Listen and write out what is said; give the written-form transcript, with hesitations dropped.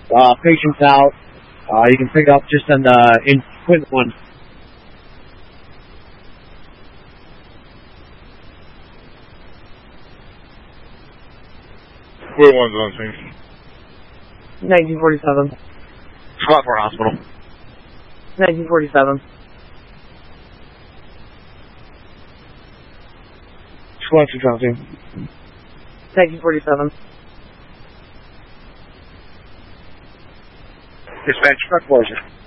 Patients out. You can pick up just on in Quint 1. Quint 1's on scene. 1947. Scottsmore Hospital. 1947. Squad 2 on scene. 1947. Dispatch, truck closure.